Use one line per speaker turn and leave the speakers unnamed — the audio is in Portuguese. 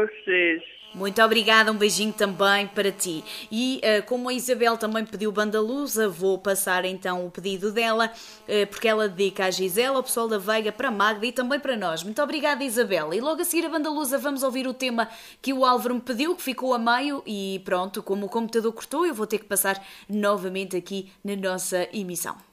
vocês.
Muito obrigada, um beijinho também para ti. E como a Isabel também pediu Banda Lusa, vou passar então o pedido dela, porque ela dedica à Gisela, ao pessoal da Veiga, para a Magda e também para nós. Muito obrigada, Isabel. E logo a seguir a Banda Lusa vamos ouvir o tema que o Álvaro me pediu, que ficou a meio, e pronto, como o computador cortou, eu vou ter que passar novamente aqui na nossa emissão.